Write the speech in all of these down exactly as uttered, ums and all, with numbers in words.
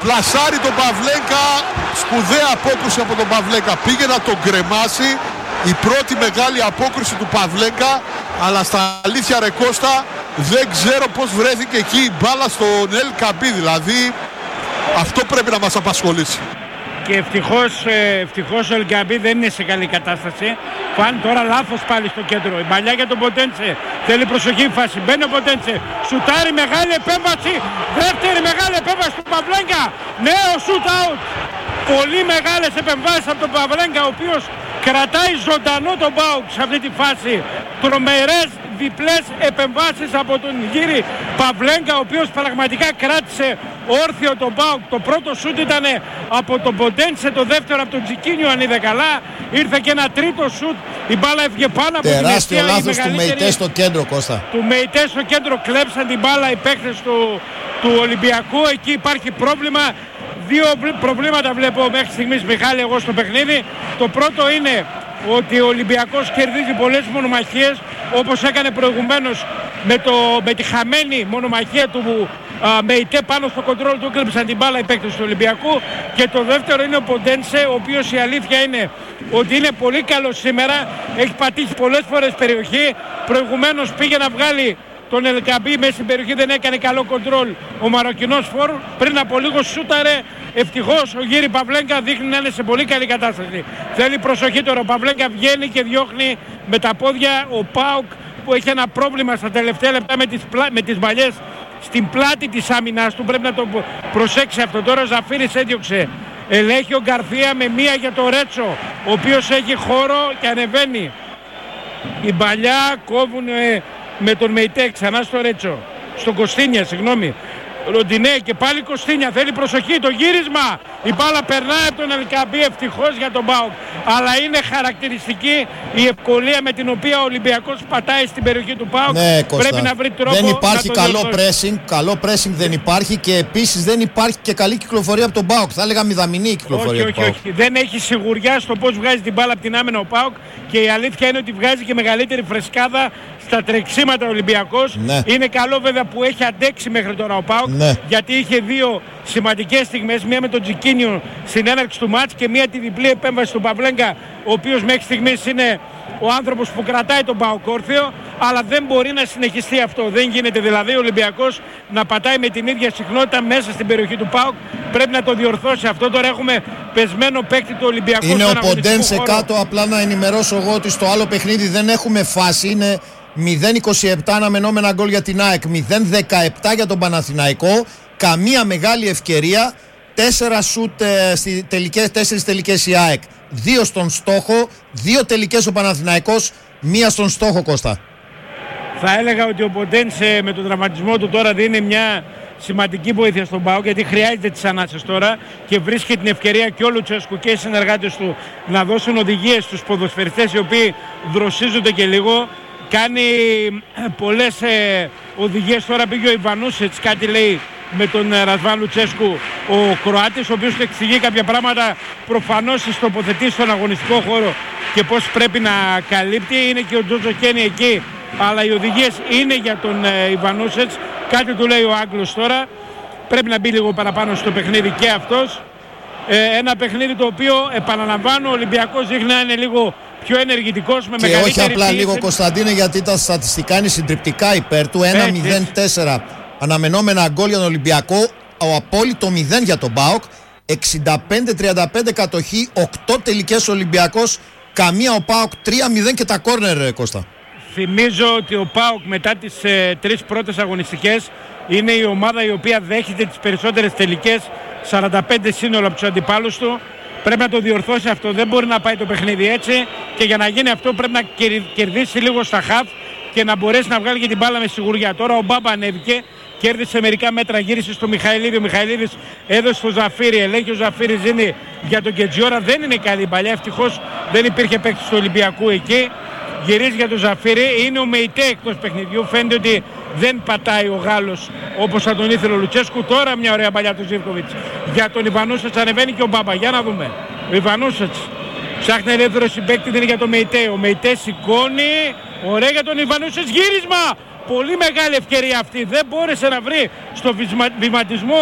Πλασάρει τον Παυλέκα, σπουδαία απόκριση από τον Παυλέκα. Πήγε να τον κρεμάσει, η πρώτη μεγάλη απόκριση του Παυλέκα, αλλά στα αλήθεια ρε Κώστα, δεν ξέρω πως βρέθηκε εκεί η μπάλα στον Ελ Καμπή, δηλαδή αυτό πρέπει να μας απασχολήσει. Και ευτυχώς, ευτυχώς ο Ελ Καμπή δεν είναι σε καλή κατάσταση. Φαν τώρα λάθος πάλι στο κέντρο. Η παλιά για τον Ποντένσε. Θέλει προσοχή η φάση. Μπαίνει ο Ποντένσε. Σουτάρει, μεγάλη επέμβαση. Δεύτερη μεγάλη επέμβαση του Παυλέκα. Νέο shoot out. Πολύ μεγάλες επεμβάσεις από τον Παυλέκα, ο οποίος κρατάει ζωντανό τον ΠΑΟΚ σε αυτή τη φάση. Τρομερές διπλές επεμβάσεις από τον Γύρι Παυλέκα, ο οποίος πραγματικά κράτησε όρθιο τον ΠΑΟΚ. Το πρώτο σούτ ήταν από τον Ποντένσε, το δεύτερο από τον Τζικίνιο αν είδε καλά. Ήρθε και ένα τρίτο σούτ, η μπάλα έφυγε πάνω από την αιστεία. Τεράστιο λάθος του Μεϊτέ στο κέντρο, Κώστα. Του Μεϊτέ στο κέντρο, κλέψαν την μπάλα οι παίκτες του, του Ολυμπιακού. Εκεί υπάρχει πρόβλημα. Δύο προβλήματα βλέπω μέχρι στιγμής, Μιχάλη, εγώ στο παιχνίδι. Το πρώτο είναι ότι ο Ολυμπιακός κερδίζει πολλές μονομαχίες, όπως έκανε προηγουμένως με, το, με τη χαμένη μονομαχία του α, Μεϊτέ πάνω στο κοντρόλ του, έκλεψαν την μπάλα οι παίκτες του Ολυμπιακού. Και το δεύτερο είναι ο Ποντένσε, ο οποίος η αλήθεια είναι ότι είναι πολύ καλός σήμερα, έχει πατήσει πολλές φορές περιοχή, προηγουμένως πήγε να βγάλει τον Ελ Καμπή μέσα στην περιοχή, δεν έκανε καλό κοντρόλ ο Μαροκινός φόρ, πριν από λίγο σούταρε. Ευτυχώς ο Γύρι Παυλέκα δείχνει να είναι σε πολύ καλή κατάσταση. Θέλει προσοχή τώρα, ο Παυλέκα βγαίνει και διώχνει με τα πόδια. Ο ΠΑΟΚ που έχει ένα πρόβλημα στα τελευταία λεπτά με τις, πλα... με τις μαλλιές στην πλάτη της άμυνας του, πρέπει να το προσέξει αυτό. Τώρα ο Ζαφύρης έδιωξε, ελέγχει ο Γκαρθία με μία για το Ρέτσο, ο οποίος έχει χώρο και ανεβαίνει. Η παλιά κόβουν με τον Μεϊτέ ξανά στο Ρέτσο, στον Κωστίνια, συγγνώμη. Ροντινέ και πάλι Κωστίνια, θέλει προσοχή, το γύρισμα. Η μπάλα περνάει από τον Ελ Καμπή, ευτυχώς για τον ΠΑΟΚ. Αλλά είναι χαρακτηριστική η ευκολία με την οποία ο Ολυμπιακός πατάει στην περιοχή του ΠΑΟΚ. Ναι, Κώστα. Πρέπει να βρει τρόπο. Δεν υπάρχει να καλό διορθώσει. pressing, καλό pressing δεν υπάρχει και επίσης δεν υπάρχει και καλή κυκλοφορία από τον ΠΑΟΚ. Θα έλεγα μηδαμινή η κυκλοφορία όχι, του όχι, ΠΑΟΚ. όχι. Δεν έχει σιγουριά στο πώς βγάζει την μπάλα από την άμυνα ο ΠΑΟΚ και η αλήθεια είναι ότι βγάζει και μεγαλύτερη φρεσκάδα στα τρεξίματα ο Ολυμπιακός. Ναι. Είναι καλό βέβαια που έχει αντέξει μέχρι τώρα ο ΠΑΟΚ, ναι, γιατί είχε δύο σημαντικές στιγμές, μία με τον Τζικίνιο στην έναρξη του μάτς και μία τη διπλή επέμβαση του Παυλέκα, ο οποίος μέχρι στιγμής είναι ο άνθρωπος που κρατάει τον ΠΑΟΚ όρθιο, αλλά δεν μπορεί να συνεχιστεί αυτό. Δεν γίνεται δηλαδή ο Ολυμπιακός να πατάει με την ίδια συχνότητα μέσα στην περιοχή του ΠΑΟΚ. Πρέπει να το διορθώσει αυτό. Τώρα έχουμε πεσμένο παίκτη του Ολυμπιακού. Είναι ο Ποντένσε κάτω, απλά να ενημερώσω εγώ ότι στο άλλο παιχνίδι δεν έχουμε φάση. Είναι μηδέν είκοσι επτά αναμενόμενα γκολ για την ΑΕΚ, μηδέν δεκαεπτά για τον Παναθηναϊκό. Καμία μεγάλη ευκαιρία. Τέσσερα σουτ ε, στη τελικές, τέσσερις τελικές η ΑΕΚ. Δύο στον στόχο, δύο τελικές ο Παναθηναϊκός, μία στον στόχο, Κώστα. Θα έλεγα ότι ο Ποντένσε με τον τραυματισμό του τώρα δίνει μια σημαντική βοήθεια στον ΠΑΟΚ, γιατί χρειάζεται τις ανάσες τώρα και βρίσκει την ευκαιρία και ο Λουτσέσκου και οι συνεργάτες του να δώσουν οδηγίες στους ποδοσφαιριστές οι οποίοι δροσίζονται και λίγο. Κάνει πολλές ε, οδηγίες. Τώρα πήγε ο Ιβανούσετς, κάτι λέει με τον ε, Ρασβάν Λουτσέσκου ο Κροάτης, ο οποίος εξηγεί κάποια πράγματα προφανώς στις τοποθετήσεις στον αγωνιστικό χώρο και πώς πρέπει να καλύπτει. Είναι και ο Τζότζο Κένι εκεί, αλλά οι οδηγίες είναι για τον ε, Ιβανούσετς. Κάτι του λέει ο Άγγλος τώρα. Πρέπει να μπει λίγο παραπάνω στο παιχνίδι και αυτός. Ε, ένα παιχνίδι το οποίο, επαναλαμβάνω, ο Ολυμπιακός δείχνει να είναι λίγο πιο ενεργητικός, με και μεγαλύτερη όχι απλά πίεση. λίγο, Κωνσταντίνε, γιατί τα στατιστικά είναι συντριπτικά υπέρ του. Ένα μηδέν τέσσερα αναμενόμενα γκολ για τον Ολυμπιακό, ο απόλυτο μηδέν για τον ΠΑΟΚ. εξήντα πέντε τριάντα πέντε κατοχή, οκτώ τελικές Ολυμπιακός, καμία ο ΠΑΟΚ, τρία μηδέν και τα κόρνερ, Κώστα. Θυμίζω ότι ο ΠΑΟΚ μετά τις ε, τρεις πρώτες αγωνιστικές είναι η ομάδα η οποία δέχεται τις περισσότερες τελικές, σαράντα πέντε σύνολο από τους αντιπάλους του. Πρέπει να το διορθώσει αυτό, δεν μπορεί να πάει το παιχνίδι έτσι και για να γίνει αυτό πρέπει να κερδίσει λίγο στα χαφ και να μπορέσει να βγάλει και την μπάλα με σιγουριά. Τώρα ο Μπάμπα ανέβηκε, κέρδισε μερικά μέτρα, γύρισε στο Μιχαηλίδη, ο Μιχαηλίδης έδωσε στο Ζαφύρι, ελέγχει ο Ζαφύρης, δίνει για τον Κετζιόρα, δεν είναι καλή παλιά, ευτυχώς δεν υπήρχε παίκτης του Ολυμπιακού εκεί. Γυρίζει για τον Ζαφύρι, είναι ο Μεϊτέ εκτός παιχνιδιού, φαίνεται ότι δεν πατάει ο Γάλλος όπως θα τον ήθελε ο Λουτσέσκου. Τώρα μια ωραία παλιά του Ζίβκοβιτς για τον Ιβανούσετς, ανεβαίνει και ο Μπάμπα, για να δούμε. Ο Ιβανούσετς ψάχνει ελεύθερο συμπαίκτη, είναι για τον Μεϊτέ, ο Μεϊτέ σηκώνει, ωραία για τον Ιβανούσετς, γύρισμα! Πολύ μεγάλη ευκαιρία αυτή, δεν μπόρεσε να βρει στο βηματισμό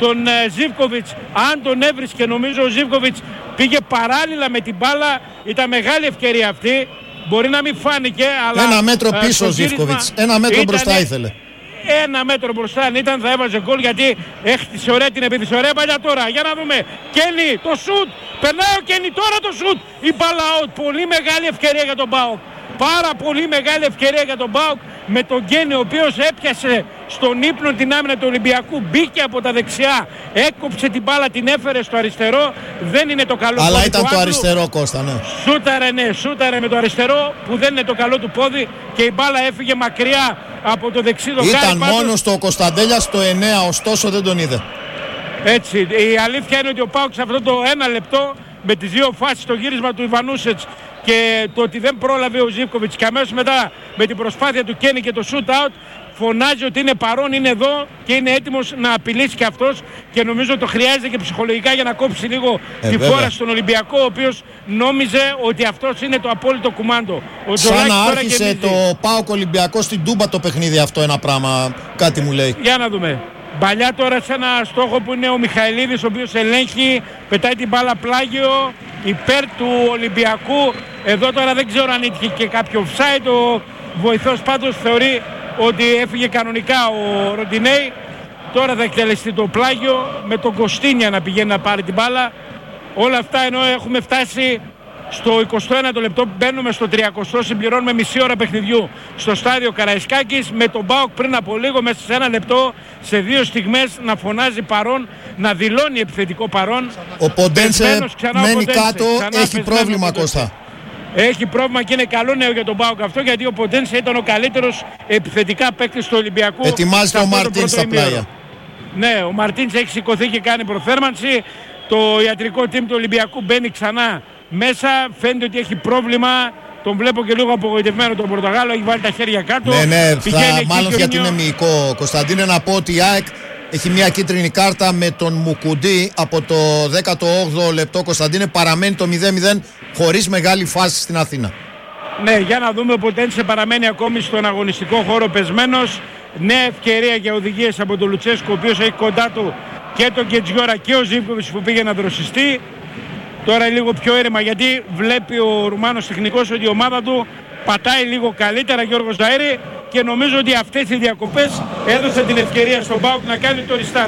τον ε, Ζίβκοβιτς, αν τον έβρισκε, νομίζω ο Ζίβκοβιτς πήγε παράλληλα με την μπάλα, ήταν μεγάλη ευκαιρία αυτή, μπορεί να μην φάνηκε, αλλά ένα μέτρο ε, πίσω ο Ζίβκοβιτς, ένα μέτρο ήτανε, μπροστά ήθελε. Ένα μέτρο μπροστά αν ήταν θα έβαζε γκολ, γιατί έχτισε ωραία την επίθεση. Ωραία παλιά τώρα, για να δούμε. Κένι, το σουτ, περνάει ο Κένι τώρα το σουτ, η μπάλα out, πολύ μεγάλη ευκαιρία για τον ΠΑΟΚ. Πάρα πολύ μεγάλη ευκαιρία για τον ΠΑΟΚ με τον Γκένι, ο οποίος έπιασε στον ύπνο την άμυνα του Ολυμπιακού, μπήκε από τα δεξιά, έκοψε την μπάλα, την έφερε στο αριστερό. Δεν είναι το καλό αλλά πόδι ήταν του το Άντρου. αριστερό, Κώστα, ναι. Σούταρε, ναι, σούταρε με το αριστερό που δεν είναι το καλό του πόδι και η μπάλα έφυγε μακριά από το δεξί δοκάρι. Ήταν πάντως... μόνο στο Κωνσταντέλια στο εννέα, ωστόσο δεν τον είδε. Έτσι, η αλήθεια είναι ότι ο ΠΑΟΚ σε αυτό το ένα λεπτό με τις δύο φάσεις, το γύρισμα του Ιβανούσετς και το ότι δεν πρόλαβε ο Ζίβκοβιτς και αμέσως μετά με την προσπάθεια του Κένι και το shoot out, φωνάζει ότι είναι παρόν, είναι εδώ και είναι έτοιμος να απειλήσει και αυτός, και νομίζω το χρειάζεται και ψυχολογικά για να κόψει λίγο ε, τη βέβαια. φόρα στον Ολυμπιακό, ο οποίος νόμιζε ότι αυτός είναι το απόλυτο κουμάντο. Ο Σαν να τώρα άρχισε το ΠΑΟΚ Ολυμπιακό στην Τούμπα το παιχνίδι αυτό, ένα πράγμα, κάτι μου λέει. Για να δούμε. Παλιά τώρα σε ένα στόχο που είναι ο Μιχαηλίδης, ο οποίος ελέγχει, πετάει την μπάλα πλάγιο υπέρ του Ολυμπιακού. Εδώ τώρα δεν ξέρω αν είχε και κάποιο offside, ο βοηθός πάντως θεωρεί ότι έφυγε κανονικά ο Ροντινέη. Τώρα θα εκτελεστεί το πλάγιο με τον Κωστίνια να πηγαίνει να πάρει την μπάλα. Όλα αυτά ενώ έχουμε φτάσει στο εικοστό ένατο λεπτό, μπαίνουμε στο τριακοστό, συμπληρώνουμε μισή ώρα παιχνιδιού στο στάδιο Καραϊσκάκης, με τον ΠΑΟΚ πριν από λίγο μέσα σε ένα λεπτό, σε δύο στιγμές να φωνάζει παρόν, να δηλώνει επιθετικό παρόν. Ο Ποντένσε μένει Ποντένσε, κάτω, έχει πρόβλημα, Κώστα. Έχει πρόβλημα και είναι καλό νέο για τον ΠΑΟΚ αυτό, γιατί ο Ποντένσε ήταν ο καλύτερος επιθετικά παίκτης του Ολυμπιακού. Ετοιμάζεται ο Μαρτίν στα πλάγια. Ναι, ο Μαρτίνς έχει σηκωθεί και κάνει προθέρμανση. Το ιατρικό team του Ολυμπιακού μπαίνει ξανά μέσα, φαίνεται ότι έχει πρόβλημα. Τον βλέπω και λίγο απογοητευμένο τον Πορτογάλο, έχει βάλει τα χέρια κάτω. Ναι, ναι, θα, μάλλον γιατί είναι είναι μυϊκό. Κωνσταντίνε, να πω ότι η ΑΕΚ έχει μια κίτρινη κάρτα με τον Μουκουντή από το δέκατο όγδοο λεπτό. Κωνσταντίνε, παραμένει το μηδέν μηδέν χωρίς μεγάλη φάση στην Αθήνα. Ναι, για να δούμε, ο Ποντένσε παραμένει ακόμη στον αγωνιστικό χώρο πεσμένος. Νέα ευκαιρία για οδηγίες από τον Λουτσέσκο, ο οποίος έχει κοντά του και τον Κετζιόρα και ο Ζίβκοβιτς που πήγε να δροσιστεί. Τώρα λίγο πιο ήρεμα, γιατί βλέπει ο Ρουμάνος τεχνικός ότι η ομάδα του πατάει λίγο καλύτερα, Γιώργος Νταέρη, και νομίζω ότι αυτές οι διακοπές έδωσαν την ευκαιρία στον ΠΑΟΚ να κάνει το restart.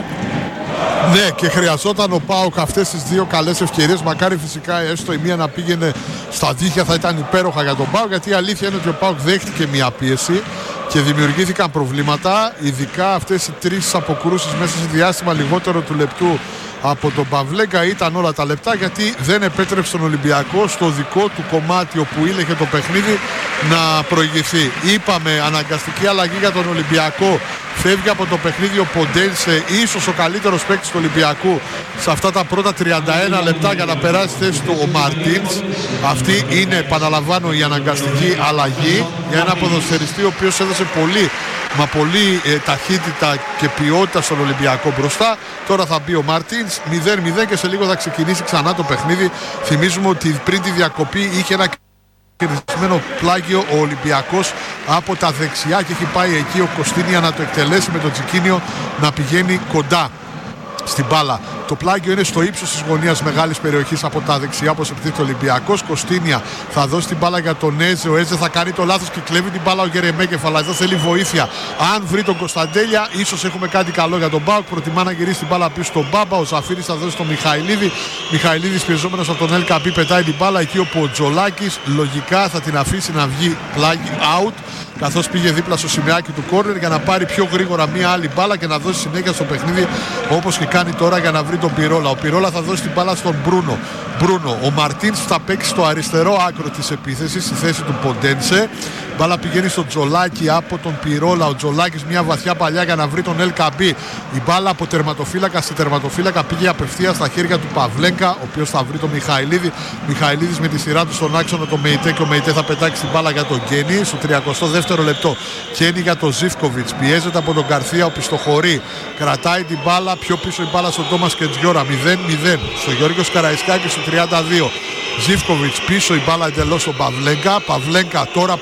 Ναι, και χρειαζόταν ο ΠΑΟΚ αυτές τις δύο καλές ευκαιρίες. Μακάρι φυσικά έστω η μία να πήγαινε στα δίχτυα, θα ήταν υπέροχα για τον ΠΑΟΚ, γιατί η αλήθεια είναι ότι ο ΠΑΟΚ δέχτηκε μια πίεση και δημιουργήθηκαν προβλήματα, ειδικά αυτές οι τρεις αποκρούσεις μέσα σε διάστημα λιγότερο του λεπτού από τον Παυλέγκα. Ήταν όλα τα λεπτά, γιατί δεν επέτρεψε τον Ολυμπιακό στο δικό του κομμάτι όπου ήλεγε το παιχνίδι να προηγηθεί. Είπαμε, αναγκαστική αλλαγή για τον Ολυμπιακό. Φεύγει από το παιχνίδι ο Ποντένσε, ίσως ο καλύτερος παίκτης του Ολυμπιακού σε αυτά τα πρώτα τριάντα ένα λεπτά, για να περάσει θέση του ο Μαρτίνς. Αυτή είναι, επαναλαμβάνω, η αναγκαστική αλλαγή για ένα ποδοσφαιριστή ο οποίος έδωσε πολύ, μα πολύ ε, ταχύτητα και ποιότητα στον Ολυμπιακό μπροστά. Τώρα θα μπει ο Μαρτίνς, μηδέν μηδέν, και σε λίγο θα ξεκινήσει ξανά το παιχνίδι. Θυμίζουμε ότι πριν τη διακοπή είχε ένα κερδισμένο πλάγιο ο Ολυμπιακός από τα δεξιά και έχει πάει εκεί ο Κωστίνια να το εκτελέσει, με το Τζικίνιο να πηγαίνει κοντά στην μπάλα. Το πλάγιο είναι στο ύψος της γωνίας μεγάλης περιοχής από τα δεξιά, όπως επιτίθεται ο Ολυμπιακός. Κωστίνια θα δώσει την μπάλα για τον Έζε. Ο Έζε θα κάνει το λάθος και κλέβει την μπάλα ο Γερεμέκεφ, αλλά εδώ θέλει βοήθεια. Αν βρει τον Κωνσταντέλια, ίσως έχουμε κάτι καλό για τον ΠΑΟΚ. Προτιμά να γυρίσει την μπάλα πίσω στον Μπάμπα. Ο Ζαφύρης θα δώσει στον Μιχαηλίδη. Μιχαηλίδης, πιεζόμενος από τον Ελκαμπή, πετάει την μπάλα εκεί όπου ο Τζολάκης λογικά θα την αφήσει να βγει πλάγι out, καθώς πήγε δίπλα στο σημαίακι του κόρνερ για να πάρει πιο γρήγορα μία άλλη μπάλα και να δώσει συνέχεια στο παιχνίδι, όπως και κάνει τώρα, για να βρει τον Πυρόλα. Ο Πυρόλα θα δώσει την μπάλα στον Μπρούνο. Μπρούνο. Ο Μαρτίνς θα παίξει στο αριστερό άκρο της επίθεσης, στη θέση του Ποντένσε. Η μπάλα πηγαίνει στον Τζολάκη από τον Πυρόλα. Ο Τζολάκης μια βαθιά παλιά για να βρει τον Ελκαμπή. Η μπάλα από τερματοφύλακα σε τερματοφύλακα πήγε απευθείας στα χέρια του Παυλέγκα, ο οποίος θα βρει τον Μιχαηλίδη. Μιχαηλίδης με τη σειρά του στον άξονα το Μεϊτέ, και ο Μεϊτέ θα πετάξει την μπάλα για τον Γκένι στο τριακοστό δεύτερο λεπτό. Κένι για τον Ζίβκοβιτς. Πιέζεται από τον Καρθία, ο πιστοχωρεί. Κρατάει την μπάλα, πιο πίσω η μπάλα στον Τόμας Κετζιόρα. μηδέν μηδέν. Στο Γιώργος Καραϊσκάκη στο τριάντα δύο. Ζίβκοβιτς πίσω, η μπάλα εντελώς στον Παυλέγκα. Παυλέγκα τώρα πάει πάνω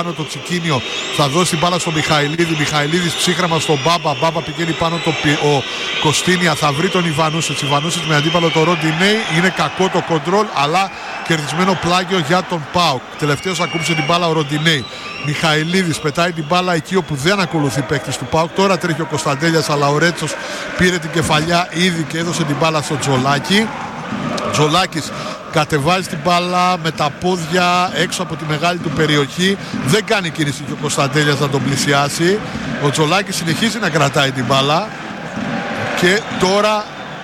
πάνω το Τσικίνιο, θα δώσει την μπάλα στο Μιχαηλίδη. Μιχαηλίδης ψύχραμα στον Μπάμπα. Μπάμπα πηγαίνει πάνω το, ο Κωστίνια, θα βρει τον Ιβανούσετς. Ιβανούσετς με αντίπαλο το Ροντινέι. Είναι κακό το κοντρόλ, αλλά κερδισμένο πλάγιο για τον ΠΑΟΚ. Τελευταίος ακούμπησε την μπάλα ο Ροντινέι. Μιχαηλίδης πετάει την μπάλα εκεί όπου δεν ακολουθεί παίκτης του ΠΑΟΚ. Τώρα τρέχει ο Κωνσταντέλιας, αλλά ο Ρέτσος πήρε την κεφαλιά ήδη και έδωσε την μπάλα στο Τζολάκη. Τζολάκης κατεβάζει την μπάλα με τα πόδια έξω από τη μεγάλη του περιοχή. Δεν κάνει κίνηση και ο Κωνσταντέλιας να τον πλησιάσει. Ο Τζολάκης συνεχίζει να κρατάει την μπάλα και τώρα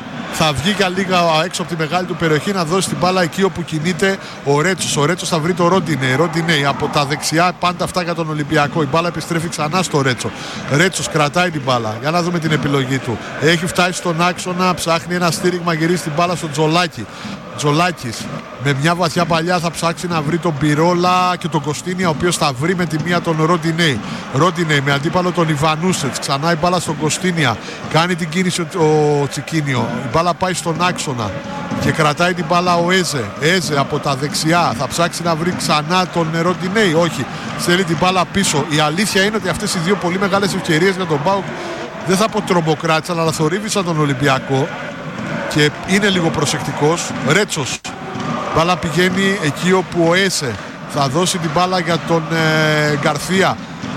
θα βγει για λίγα έξω από τη μεγάλη του περιοχή να δώσει την μπάλα εκεί όπου κινείται ο Ρέτσος. Ο Ρέτσος θα βρει το Ρόντινεϊ. Ρόντινεϊ από τα δεξιά, πάντα αυτά για τον Ολυμπιακό. Η μπάλα επιστρέφει ξανά στο Ρέτσο. Ρέτσος κρατάει την μπάλα. Για να δούμε την επιλογή του. Έχει φτάσει στον άξονα, ψάχνει ένα στήριγμα, γυρίζει την μπάλα στο Τζολάκη. Τζολάκης με μια βαθιά παλιά θα ψάξει να βρει τον Πυρόλα και τον Κωστίνια, ο οποίος θα βρει με τη μία τον Ρόντινεϊ. Ρόντινεϊ με αντίπαλο τον Ιβανούσετς. Ξανά η μπάλα στον Κωστίνια. Κάνει την κίνηση ο, ο Τσικίνιο. Η μπάλα πάει στον άξονα και κρατάει την μπάλα ο Έζε. Έζε από τα δεξιά θα ψάξει να βρει ξανά τον Ρόντινεϊ. Όχι, στέλνει την μπάλα πίσω. Η αλήθεια είναι ότι αυτές οι δύο πολύ μεγάλες ευκαιρίες για τον ΠΑΟΚ, δεν θα πω τρομποκράτησαν, αλλά θορύβησαν τον Ολυμπιακό. Και είναι λίγο προσεκτικός. Ρέτσος. Μπάλα πηγαίνει εκεί όπου ο Έσε θα δώσει την μπάλα για τον ε, Γκαρθία.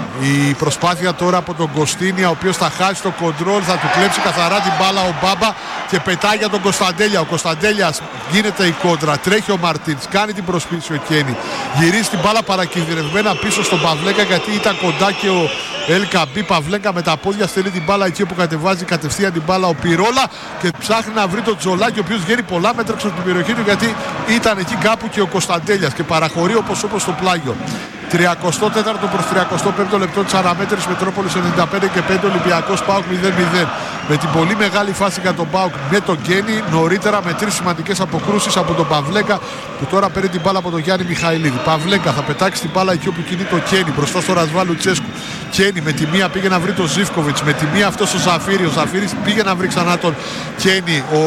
Η προσπάθεια τώρα από τον Κωστίνια, ο οποίος θα χάσει το κοντρόλ, θα του κλέψει καθαρά την μπάλα ο Μπάμπα και πετάει για τον Κωνσταντέλια. Ο Κωνσταντέλιας γίνεται η κόντρα, τρέχει ο Μαρτίνς, κάνει την προσπίση ο Κένι, γυρίζει την μπάλα παρακινδυνευμένα πίσω στον Παυλέκα γιατί ήταν κοντά και ο Ελκαμπή. Παυλέκα με τα πόδια στέλνει την μπάλα εκεί όπου κατεβάζει κατευθείαν την μπάλα ο Πυρόλα και ψάχνει να βρει τον Τζολάκη, ο οποίος βγαίνει πολλά μέτρα έξω από την περιοχή του γιατί ήταν εκεί κάπου και ο Κωνσταντέλιας και παραχωρεί όπως όπως στο πλάγιο. τριάντα τέταρτο προς τριάντα πέμπτο λεπτό της αναμέτρησης, Μετρόπολης ενενήντα πέντε και πέντε, Ολυμπιακός ΠΑΟΚ μηδέν μηδέν. Με την πολύ μεγάλη φάση για τον ΠΑΟΚ με τον Γκένι, νωρίτερα με τρεις σημαντικές αποκρούσεις από τον Παυλέκα που τώρα παίρνει την μπάλα από τον Γιάννη Μιχαηλίδη. Παυλέκα θα πετάξει την μπάλα εκεί όπου κινεί το Κένι μπροστά στο Ρασβάλου Τσέσκου. Κένι με τη μία πήγε να βρει τον Ζίβκοβιτς, με τη μία αυτός ο Ζαφίρη. Ο Ζαφίρης πήγε να βρει ξανά τον Κένι. Ο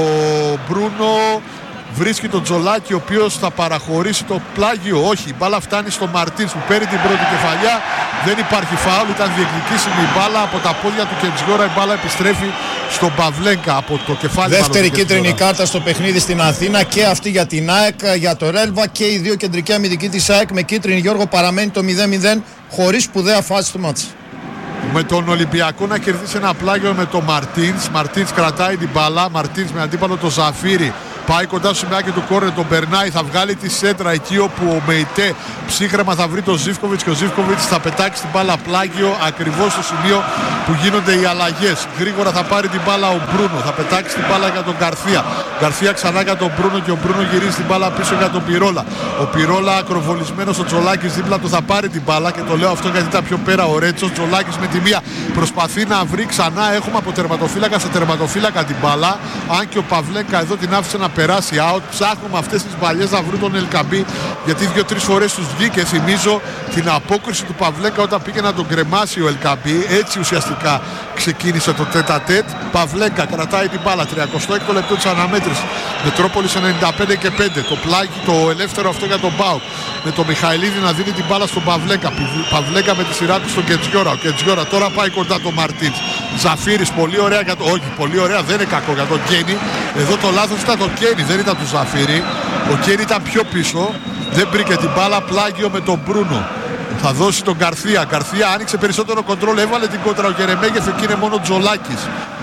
Μπρούνο βρίσκει τον Τζολάκη, ο οποίος θα παραχωρήσει το πλάγιο. Όχι, η μπάλα φτάνει στο Μαρτίνς που παίρνει την πρώτη κεφαλιά. Δεν υπάρχει φάουλ, ήταν διεκδικήσιμη η μπάλα από τα πόδια του Κεντζιόρα. Η μπάλα επιστρέφει στον Παυλέκα από το κεφάλι. Δεύτερη κίτρινη κάρτα στο παιχνίδι στην Αθήνα και αυτή για την ΑΕΚ, για το Ρέλβα και οι δύο κεντρικοί αμυντικοί της ΑΕΚ με κίτρινη. Γιώργο, παραμένει το μηδέν μηδέν χωρίς σπουδαία φάση του μάτς. Με τον Ολυμπιακό να κερδίσει ένα πλάγιο με τον Μαρτίνς. Μαρτίνς κρατάει την μπάλα. Μαρτίνς με αντίπαλο το Ζαφίρι. Πάει κοντά στο σημαίακι του κόρνερ, τον περνάει, θα βγάλει τη σέντρα εκεί όπου ο Μεϊτέ ψύχρεμα θα βρει τον Ζίβκοβιτς και ο Ζίβκοβιτς θα πετάξει την μπάλα πλάγιο ακριβώς στο σημείο που γίνονται οι αλλαγές. Γρήγορα θα πάρει την μπάλα ο Μπρούνο, θα πετάξει την μπάλα για τον Γκαρθία. Γκαρθία ξανά για τον Μπρούνο και ο Μπρούνο γυρίζει την μπάλα πίσω για τον Πυρόλα. Ο Πυρόλα ακροβολισμένος, ο Τζολάκης δίπλα του θα πάρει την μπάλα και το λέω αυτό γιατί ήταν πιο πέρα ο Ρέτσος. Τζολάκης με τη μία προσπαθεί να βρει ξανά. Έχουμε από τερματοφύλακα σε τερματοφύλακα την μπάλα. Αν και ο Παυλέκα εδώ την άφησε να περάσει out. Ψάχνουμε αυτές τις μπαλιές να βρουν τον Ελκαμπή γιατί δύο-τρεις φορές τους βγήκε. Θυμίζω την απόκριση του Παυλέκα όταν πήγε να τον κρεμάσει ο Ελκαμπή. Έτσι ουσιαστικά ξεκίνησε το τέτα τέτ. Παυλέκα κρατάει την μπάλα. τριάντα έξι λεπτό της αναμέτρησης. Μετρόπολης ενενήντα πέντε και πέντε. Το πλάγι, το ελεύθερο αυτό για τον ΠΑΟΚ. Με τον Μιχαηλίδη να δίνει την μπάλα στον Παυλέκα. Παυλέκα με τη σειρά του στον Κεντζιόρα. Ο Κεντζιόρα τώρα πάει κοντά το Μαρτίνς. Ζαφίρης, πολύ ωραία για το. Όχι, πολύ ωραία, δεν είναι κακό για τον Κένι. Εδώ το λάθος ήταν το Κένι, δεν ήταν του Ζαφίρη. Ο Κένι ήταν πιο πίσω. Δεν βρήκε την μπάλα, πλάγιο με τον Μπρούνο. Θα δώσει τον Γκαρθία. Γκαρθία άνοιξε περισσότερο κοντρόλ, έβαλε την κόντρα ο Γερεμέγεφ, εκεί είναι μόνο Τζολάκης.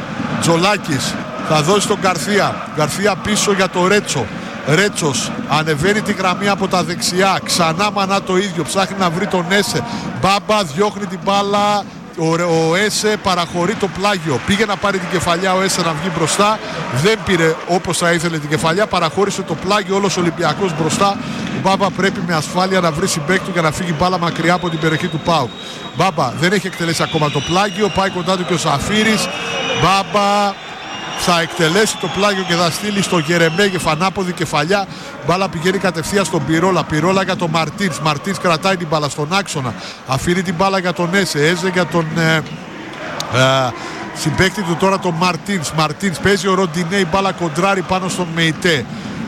Τζολάκης θα δώσει τον Γκαρθία. Γκαρθία πίσω για το Ρέτσο. Ρέτσος ανεβαίνει τη γραμμή από τα δεξιά. Ξανά μανά το ίδιο. Ψάχνει να βρει τον Έσε. Μπάμπα διώχνει την μπάλα. Ο, ο Έσε παραχωρεί το πλάγιο. Πήγε να πάρει την κεφαλιά ο Έσε να βγει μπροστά. Δεν πήρε όπως θα ήθελε την κεφαλιά. Παραχώρησε το πλάγιο όλος ο Ολυμπιακός μπροστά. Ο Μπάμπα πρέπει με ασφάλεια να βρει συμπέκ του για να φύγει μπάλα μακριά από την περιοχή του ΠΑΟΚ. Μπάμπα δεν έχει εκτελέσει ακόμα το πλάγιο. Πάει κοντά του και ο Ζαφίρης. Μπάμπα θα εκτελέσει το πλάγιο και θα στείλει στο Γερεμέγεφ ανάποδη κεφαλιά. Μπάλα πηγαίνει κατευθείαν στον Πυρόλα. Πυρόλα για τον Μαρτίνς. Μαρτίνς κρατάει την μπάλα στον άξονα. Αφήνει την μπάλα για τον Έσε. Έζε για τον ε, ε, συμπαίκτη του τώρα τον Μαρτίνς. Μαρτίνς παίζει ο Ροντινέι. Μπάλα κοντράρει πάνω στον Μεϊτέ.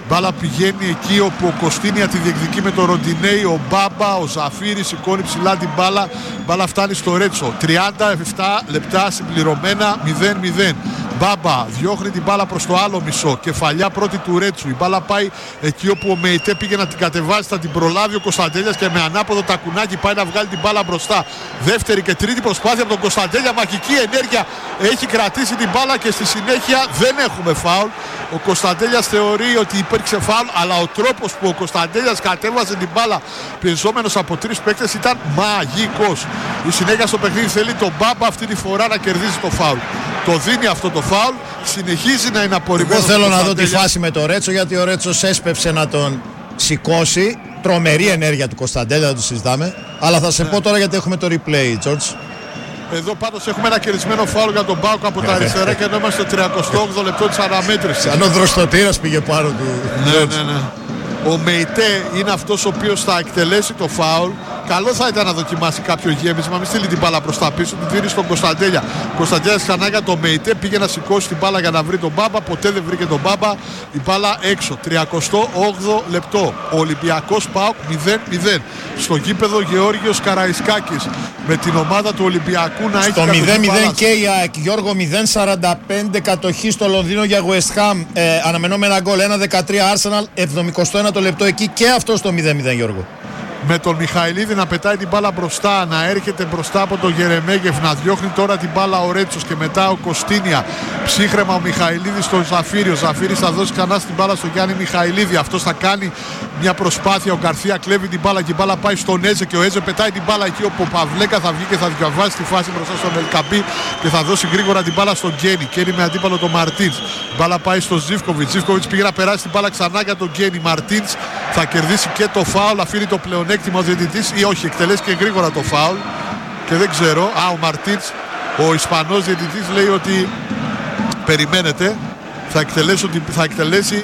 Μπάλα πηγαίνει εκεί όπου ο Κωστίνια τη διεκδικεί με τον Ροντινέη, ο Μπάμπα, ο Ζαφύρης σηκώνει ψηλά την μπάλα. Μπάλα φτάνει στο Ρέτσο. τριάντα επτά λεπτά συμπληρωμένα, μηδέν μηδέν. Μπάμπα διώχνει την μπάλα προς το άλλο μισό. Κεφαλιά πρώτη του Ρέτσου. Η μπάλα πάει εκεί όπου ο Μεϊτέ πήγε να την κατεβάσει. Θα την προλάβει ο Κωνσταντέλιας και με ανάποδο τακουνάκι πάει να βγάλει την μπάλα μπροστά. Δεύτερη και τρίτη προσπάθεια από τον Κωνσταντέλια. Μαγική ενέργεια, έχει κρατήσει την μπάλα και στη συνέχεια δεν έχουμε φάουλ. Ο Κωνσταντέλιας θεωρεί ότι υπήρξε φάουλ, αλλά ο τρόπος που ο Κωνσταντέλιας κατέβασε την μπάλα πιεζόμενος από τρεις παίκτες ήταν μαγικός. Η συνέχεια στο παιχνίδι θέλει τον Μπάμπα αυτή τη φορά να κερδίσει το φάουλ. Το δίνει αυτό το φάουλ, συνεχίζει να είναι απορριμμένος. Εγώ θέλω να δω τη φάση με το Ρέτσο, γιατί ο Ρέτσος έσπευσε να τον σηκώσει. Τρομερή ενέργεια του Κωνσταντέλια, δεν το συζητάμε. Αλλά θα σε ναι. πω τώρα γιατί έχουμε το replay, George. Εδώ πάντως έχουμε ένα κερδισμένο φάουλ για τον Πάοκ από τα αριστερά και ενώ είμαστε στο τριάντα οκτώ λεπτό της αναμέτρησης. Σαν ο δροστοτήρας πήγε πάνω του. Ναι, ναι, ναι. Ο Μεϊτέ είναι αυτός ο οποίος θα εκτελέσει το φάουλ. Καλό θα ήταν να δοκιμάσει κάποιο γέμισμα, μην στείλει την μπάλα προς τα πίσω, την δίνει στον Κωνσταντέλια. Κωνσταντέλιας ξανά για τον Μεϊτέ, πήγε να σηκώσει την μπάλα για να βρει τον Μπάμπα, ποτέ δεν βρήκε τον Μπάμπα. Η μπάλα έξω, τριάντα οκτώ λεπτό. Ο Ολυμπιακός ΠΑΟΚ μηδέν μηδέν. Στο γήπεδο Γεώργιος Καραϊσκάκης με την ομάδα του Ολυμπιακού να έχει στο μηδέν μηδέν και η ΑΕΚ. Γιώργο, μηδέν σαράντα πέντε κατοχή στο Λονδίνο για West Ham. Ε, αναμενόμενα γκολ ένα δεκατρία Arsenal, εβδομηκοστό ένα το λεπτό εκεί και αυτό στο μηδέν μηδέν, Γιώργο. Με τον Μιχαηλίδη να πετάει την μπάλα μπροστά, να έρχεται μπροστά από τον Γερεμέγεφ, να διώχνει τώρα την μπάλα ο Ρέτσος και μετά ο Κωστίνια. Ψύχρεμα ο Μιχαηλίδης στον Ζαφύριο. Ο Ζαφύρης θα δώσει ξανά στην μπάλα στον Γιάννη Μιχαηλίδη. Αυτός θα κάνει μια προσπάθεια. Ο Γκαρθία κλέβει την μπάλα και η μπάλα πάει στον Έζε και ο Έζε πετάει την μπάλα εκεί όπου ο Παυλέκα θα βγει και θα διαβάσει τη φάση μπροστά στον Ελκαμπή και θα δώσει γρήγορα την μπάλα στον Γκένι. Γκένι με αντίπαλο τον Μαρτίνς. Μπάλα πάει στον Ζίβκοβιτς. Ζίβκοβιτς πήγε να περάσει την μπάλα ξανά για τον Γκένι. Μαρτίνς θα κερδίσει και το φάουλ, αφήνει το πλεονέκτημα ο διαιτητής ή όχι, εκτελέσει και γρήγορα το φάουλ και δεν ξέρω. Α, ο Μαρτίνς, ο Ισπανός διαιτητής, λέει ότι περιμένετε, θα εκτελέσει, θα εκτελέσει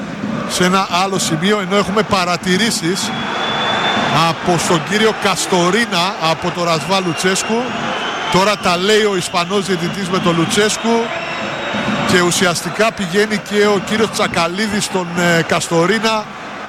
σε ένα άλλο σημείο, ενώ έχουμε παρατηρήσεις από τον κύριο Καστορίνα από το Ρασβά Λουτσέσκου. Τώρα τα λέει ο Ισπανός διαιτητής με τον Λουτσέσκου και ουσιαστικά πηγαίνει και ο κύριος Τσακαλίδης στον ε, Καστορίνα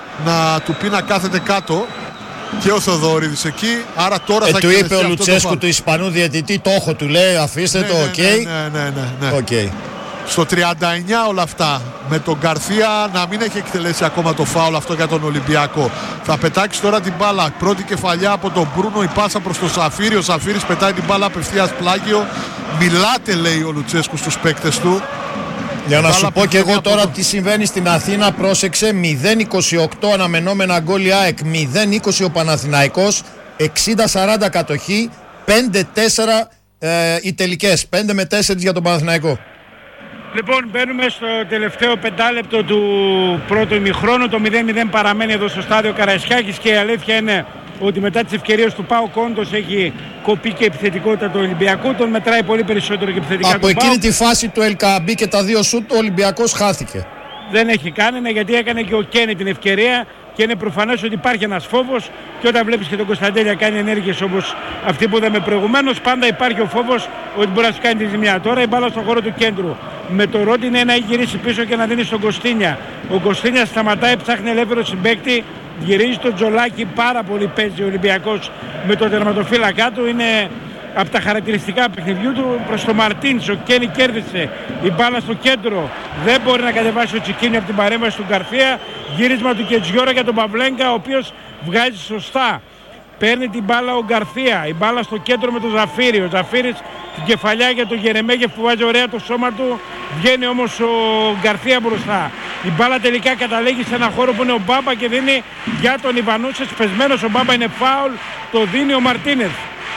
να του πει να κάθεται κάτω και ο Θοδωρίδης εκεί. Άρα τώρα ε, θα του είπε ο Λουτσέσκου του Ισπανού διαιτητή, το έχω, του λέει αφήστε ναι, το, οκ. ναι, ναι, ναι, ναι, ναι. Okay. Στο τριάντα εννιά όλα αυτά, με τον Γκαρθία να μην έχει εκτελέσει ακόμα το φάουλ αυτό για τον Ολυμπιακό. Θα πετάξει τώρα την μπάλα, πρώτη κεφαλιά από τον Μπρούνο, η πάσα προς τον Σαφίρη. Ο Σαφίρης πετάει την μπάλα απευθείας πλάγιο. Μιλάτε, λέει ο Λουτσέσκου στους παίκτες του. Για να σου πω και εγώ τώρα τι συμβαίνει στην Αθήνα, πρόσεξε. Μηδέν είκοσι οκτώ αναμενόμενα γκολ η ΑΕΚ, μηδέν είκοσι ο Παναθηναϊκός, εξήντα σαράντα κατοχή, πέντε τέσσερα ε, οι τελικές, πέντε με τέσσερα για τον Παναθηναϊκό. Λοιπόν, μπαίνουμε στο τελευταίο πεντάλεπτο του πρώτου ημιχρόνου. Το μηδέν μηδέν παραμένει εδώ στο στάδιο Καραϊσκάκης και η αλήθεια είναι ότι μετά τις ευκαιρίες του ΠΑΟΚ όντως έχει κοπεί και επιθετικότητα του Ολυμπιακού. Τον μετράει πολύ περισσότερο και επιθετικά από του εκείνη ΠΑΟΚ. τη φάση του Ελκαμπή και τα δύο σουτ ο Ολυμπιακός χάθηκε. Δεν έχει κάνει, ναι, γιατί έκανε και ο Κένι την ευκαιρία και είναι προφανές ότι υπάρχει ένας φόβος και όταν βλέπεις και τον Κωνσταντέλια κάνει ενέργειες όπως αυτή που είδαμε προηγουμένως, πάντα υπάρχει ο φόβος ότι μπορεί να σου κάνει τη ζημιά. Τώρα η μπάλα στον χώρο του κέντρου με το Ρόντινε να έχει γυρίσει πίσω και να δίνει στον Κωστίνια. Ο Κωστίνια σταματάει, ψάχνει ελεύθερο συμπαίκτη, γυρίζει το τζολάκι, πάρα πολύ παίζει ο Ολυμπιακός με τον τερματοφύλακά του. Είναι από τα χαρακτηριστικά παιχνιδιού του. Προς το Μαρτίνς, ο Κένι κέρδισε η μπάλα στο κέντρο, δεν μπορεί να κατεβάσει ο Τσικίνιο από την παρέμβαση του Γκαρθία. Γύρισμα του Κετζιόρα για τον Παυλέγκα, ο οποίος βγάζει σωστά. Παίρνει την μπάλα ο Γκαρθία, η μπάλα στο κέντρο με τον Ζαφύρη. Ο Ζαφύρης την κεφαλιά για τον Γερεμέγεφ που βάζει ωραία το σώμα του. Βγαίνει όμως ο Γκαρθία μπροστά. Η μπάλα τελικά καταλήγει σε ένα χώρο που είναι ο Μπάμπα και δίνει για τον Ιβανούσες. Πεσμένος ο Μπάμπα, είναι φάουλ, το δίνει ο Μαρτίνεθ.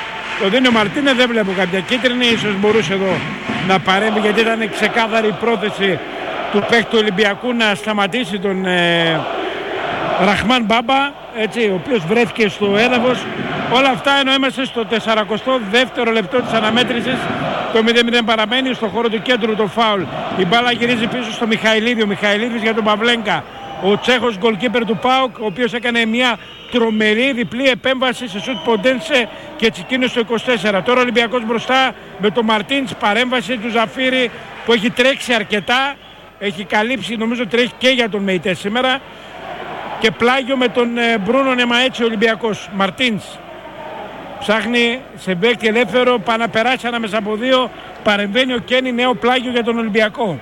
Το δίνει ο Μαρτίνεθ, δεν βλέπω κάποια κίτρινη, ίσως μπορούσε εδώ να παρέμβει γιατί ήταν ξεκάθαρη η πρόθεση του παίκτη του Ολυμπιακού να σταματήσει τον ε, Ραχμάν Μπάμπα, έτσι, ο οποίος βρέθηκε στο έδαφος. Όλα αυτά ενώ είμαστε στο σαρανταεστό δεύτερο λεπτό της αναμέτρησης. Το μηδέν μηδέν παραμένει στο χώρο του κέντρου το φάουλ. Η μπάλα γυρίζει πίσω στο Μιχαηλίδη. Ο Μιχαηλίδης για τον Παυλέγκα. Ο Τσέχος γκολκίπερ του ΠΑΟΚ, ο οποίος έκανε μια τρομερή διπλή επέμβαση σε σουτ Ποντένσε και Τσικίνιο στο είκοσι τέσσερα. Τώρα ο Ολυμπιακός μπροστά με τον Μαρτίνς, παρέμβαση του Ζαφύρη που έχει τρέξει αρκετά έχει καλύψει, νομίζω τρέχει και για τον ΜΕΙΤΕ σήμερα, και πλάγιο με τον Μπρούνο Νεμαέτσι Ολυμπιακός. Μαρτίνς ψάχνει σε μπέκ ελεύθερο, πάει να περάσει ανάμεσα από δύο, παρεμβαίνει ο Κένι, νέο πλάγιο για τον Ολυμπιακό.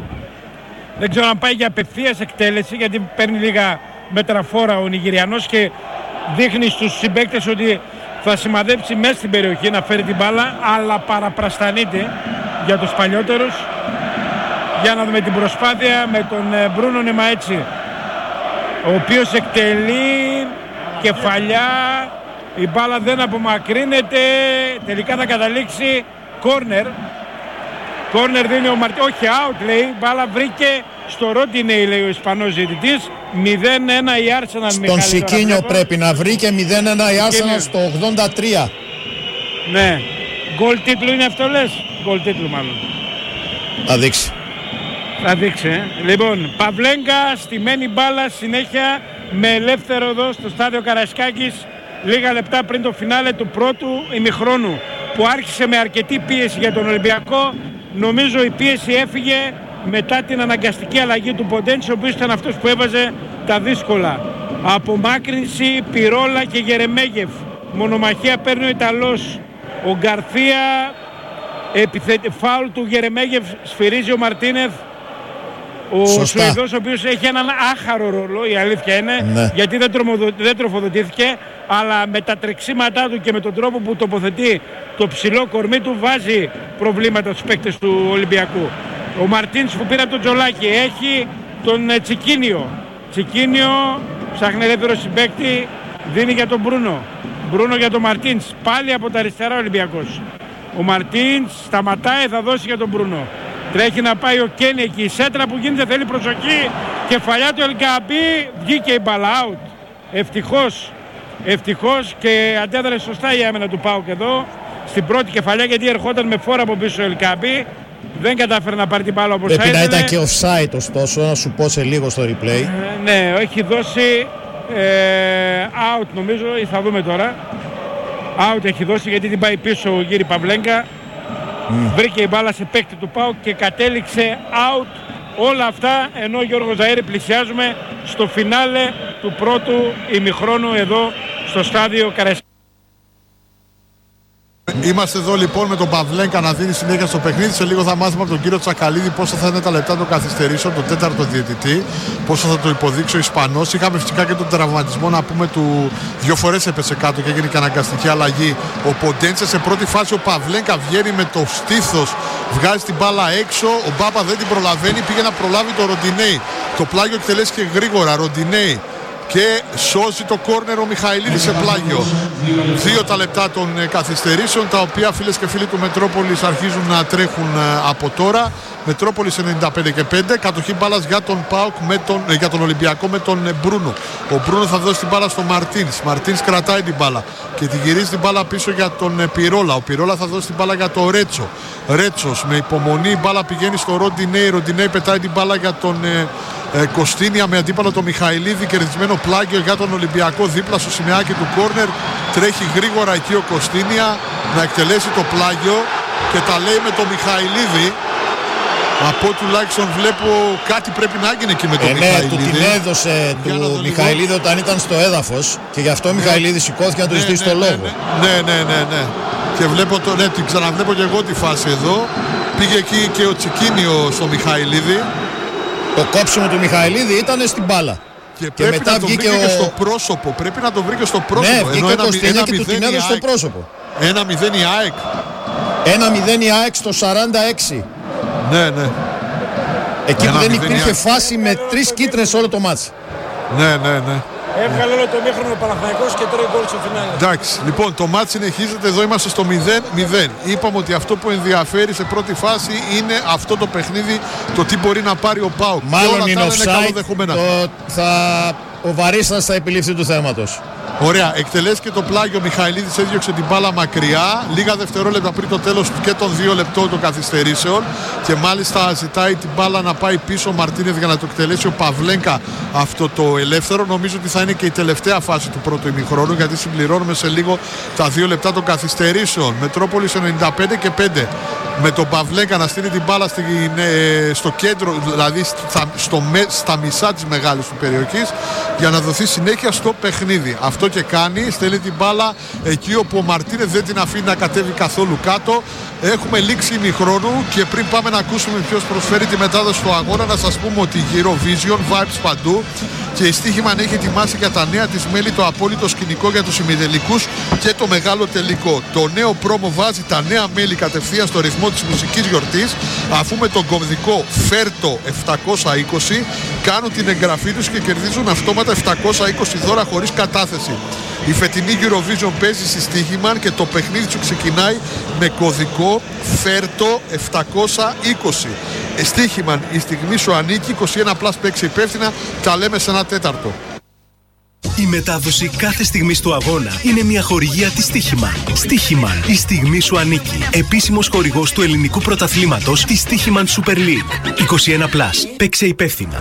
Δεν ξέρω αν πάει για απευθείας εκτέλεση, γιατί παίρνει λίγα μέτρα φόρα ο Νιγηριανός και δείχνει στους συμπαίκτες ότι θα σημαδέψει μέσα στην περιοχή να φέρει την μπάλα, αλλά παραπραστανείται για τους παλιότερους. Για να δούμε την προσπάθεια με τον Μπρούνο Νεμαέτσι, ο οποίος εκτελεί κεφαλιά, η μπάλα δεν απομακρύνεται, τελικά θα καταλήξει κόρνερ. Κόρνερ δίνει ο Μαρτίνς, όχι out λέει, μπάλα βρήκε στο Ροντινέι, λέει ο Ισπανός διαιτητής. μηδέν ένα η Arsenal. Στον Σικίνιο πρέπει να βρει και μηδέν ένα η Arsenal στο ογδόντα τρία. Ναι. Γκολ τίτλου είναι αυτό λες? Γκολ τίτλου μάλλον. Θα δείξει. Θα δείξει, ε. Λοιπόν, Παυλέγκα, στημένη μπάλα συνέχεια με ελεύθερο εδώ στο στάδιο Καραϊσκάκης, λίγα λεπτά πριν το φινάλε του πρώτου ημιχρόνου, που άρχισε με αρκετή πίεση για τον Ολυμπιακό. Νομίζω η πίεση έφυγε μετά την αναγκαστική αλλαγή του Ποντέντσι, ο οποίος ήταν αυτός που έβαζε τα δύσκολα. Απομάκρυνση, Πυρόλα και Γερεμέγεφ. Μονομαχία παίρνει ο Ιταλός. Ο Γκαρθία, επιθέτη, φάουλ του Γερεμέγεφ, σφυρίζει ο Μαρτίνεθ. Ο Σουηδός, ο οποίος έχει έναν άχαρο ρόλο, η αλήθεια είναι, ναι, γιατί δεν, τρομοδο, δεν τροφοδοτήθηκε, αλλά με τα τρεξίματά του και με τον τρόπο που τοποθετεί το ψηλό κορμί του βάζει προβλήματα στους παίκτες του Ολυμπιακού. Ο Μαρτίνς που πήρε από τον Τζολάκη έχει τον ε, Τσικίνιο. Τσικίνιο ψάχνει ελεύθερο συμπαίκτη, δίνει για τον Μπρούνο. Μπρούνο για τον Μαρτίνς, πάλι από τα αριστερά ο Ολυμπιακός. Ο Μαρτίνς σταματάει, θα δώσει για τον Μπρούνο. Τρέχει να πάει ο Κένι εκεί, η σέντρα που γίνεται θέλει προσοχή, κεφαλιά του Ελγκαμπή, βγήκε η μπάλα out. Ευτυχώς, ευτυχώς και αντέδρασε σωστά η άμυνα του ΠΑΟΚ εδώ, στην πρώτη κεφαλιά, γιατί ερχόταν με φόρα από πίσω ο Ελγκαμπή, δεν κατάφερε να πάρει την μπάλα όπως θα ήθελε. ήθελε. Πρέπει να ήταν και offside ωστόσο, να σου πω σε λίγο στο replay. Ε, ναι, έχει δώσει ε, out νομίζω, ή θα δούμε τώρα. Out έχει δώσει γιατί την πάει πίσω ο Γύρι Παυλέγκα. Mm. Βρήκε η μπάλα σε παίκτη του ΠΑΟΚ και κατέληξε out. Όλα αυτά ενώ Γιώργο Ζαΐρη πλησιάζουμε στο φινάλε του πρώτου ημιχρόνου εδώ στο στάδιο Καραϊσκάκη. Είμαστε εδώ λοιπόν με τον Παυλέγκα να δίνει συνέχεια στο παιχνίδι. Σε λίγο θα μάθουμε από τον κύριο Τσακαλίδη πόσα θα είναι τα λεπτά των καθυστερήσεων, τον τέταρτο διαιτητή, πόσα θα το υποδείξει ο Ισπανός. Είχαμε φυσικά και τον τραυματισμό να πούμε του. Δύο φορές έπεσε κάτω και έγινε και αναγκαστική αλλαγή. Ο Ποντέντσε σε πρώτη φάση, ο Παυλέγκα βγαίνει με το στήθος, βγάζει την μπάλα έξω. Ο Μπάπα δεν την προλαβαίνει, πήγε να προλάβει το Ροντινέι. Το πλάγιο εκτελέσει και γρήγορα. Ροντινέι. Και σώζει το κόρνερ ο Μιχαηλίδης σε πλάγιο. Δύο τα λεπτά των καθυστερήσεων, τα οποία φίλες και φίλοι του Μετρόπολης αρχίζουν να τρέχουν από τώρα. Μετρόπολης ενενήντα πέντε και πέντε, κατοχή μπάλας για τον ΠΑΟΚ, με τον, για τον Ολυμπιακό με τον Μπρούνο. Ο Μπρούνο θα δώσει την μπάλα στον Μαρτίνς. Μαρτίνς κρατάει την μπάλα και τη γυρίζει την μπάλα πίσω για τον Πυρόλα. Ο Πυρόλα θα δώσει την μπάλα για τον Ρέτσο. Ρέτσος με υπομονή, η μπάλα πηγαίνει στο Ροντινέι. Ροντινέι πετάει την μπάλα για τον ε, ε, Κωστίνια με αντίπαλο τον Μιχαηλίδη. Κερδισμένο πλάγιο για τον Ολυμπιακό δίπλα στο σημαίακι του κόρνερ. Τρέχει γρήγορα εκεί ο Κωστίνια να εκτελέσει το πλάγιο και τα λέει με τον Μιχαηλίδη. Από τουλάχιστον βλέπω κάτι πρέπει να γίνει εκεί με τον ε, Μιχαηλίδη. Ναι, του την έδωσε του Μιχαηλίδη όταν ήταν στο έδαφος και γι' αυτό ο Μιχαηλίδης σηκώθηκε να του ναι, ζητήσει ναι, το ναι, λόγο. Ναι, ναι, ναι, ναι, ναι. Και βλέπω το, ναι, την ξαναβλέπω και εγώ τη φάση εδώ. Πήγε εκεί και ο Τσικίνιο στο Μιχαηλίδη. Το κόψιμο του Μιχαηλίδη ήταν στην μπάλα. Και, και πρέπει μετά να το βρήκε ο... και στο πρόσωπο. Πρέπει να το βρήκε στο πρόσωπο. Ναι, βγήκε ο Κωστίνια και του την έδωσε στο πρόσωπο. ένα μηδέν η ΑΕΚ. ένα μηδέν η ΑΕΚ στο σαράντα έξι. Ναι, ναι. Εκεί που δεν υπήρχε φάση με τρεις κίτρινες όλο το μάτς. Ναι, ναι, ναι. Έβγαλε όλο το μήχρονο ο Παναθηναϊκός και τρώει γκολ στο φινάλε. Εντάξει, λοιπόν το μάτς συνεχίζεται, εδώ είμαστε στο μηδέν μηδέν. Είπαμε ότι αυτό που ενδιαφέρει σε πρώτη φάση είναι αυτό το παιχνίδι, το τι μπορεί να πάρει ο ΠΑΟΚ. Μάλλον είναι offside, το, θα, ο Βαρίστας θα επιλήφθει του θέματος. Ωραία, εκτελέστηκε το πλάγιο. Ο Μιχαηλίδης έδιωξε την μπάλα μακριά. Λίγα δευτερόλεπτα πριν το τέλος και των δύο λεπτών των καθυστερήσεων. Και μάλιστα ζητάει την μπάλα να πάει πίσω ο Μαρτίνεθ για να το εκτελέσει ο Παυλέγκα αυτό το ελεύθερο. Νομίζω ότι θα είναι και η τελευταία φάση του πρώτου ημιχρόνου, γιατί συμπληρώνουμε σε λίγο τα δύο λεπτά των καθυστερήσεων. Μετρόπολης ενενήντα πέντε και πέντε. Με τον Παυλέγκα να στείλει την μπάλα στην, ε, στο κέντρο, δηλαδή στα, στο, στα μισά της μεγάλης του περιοχής, για να δοθεί συνέχεια στο παιχνίδι. Αυτό και κάνει, στέλνει την μπάλα εκεί όπου ο Μαρτίνεθ δεν την αφήνει να κατέβει καθόλου κάτω. Έχουμε λήξη ημιχρόνου και πριν πάμε να ακούσουμε ποιος προσφέρει τη μετάδοση του αγώνα, να σας πούμε ότι Eurovision, vibes παντού, και η Στίχημαν έχει ετοιμάσει για τα νέα της μέλη το απόλυτο σκηνικό για τους ημιτελικούς και το μεγάλο τελικό. Το νέο πρόμο βάζει τα νέα μέλη κατευθείαν στο ρυθμό της μουσικής γιορτής, αφού με τον κωδικό Φέρτο επτακόσια είκοσι κάνουν την εγγραφή τους και κερδίζουν αυτόματα επτακόσια είκοσι δώρα χωρίς κατάθεση. Η φετινή Eurovision παίζει στη Στίχημαν και το παιχνίδι του ξεκινάει με κωδικό Φέρτο επτακόσια είκοσι. Στίχημαν, η στιγμή σου ανήκει. είκοσι ένα πλας παίξει υπεύθυνα. Τα λέμε σε ένα τέταρτο. Η μετάδοση κάθε στιγμής του αγώνα είναι μια χορηγία της Στίχημαν. Στίχημαν, η στιγμή σου ανήκει. Επίσημος χορηγός του ελληνικού πρωταθλήματος της Στίχημαν Super League. είκοσι ένα πλας παίξε υπεύθυνα.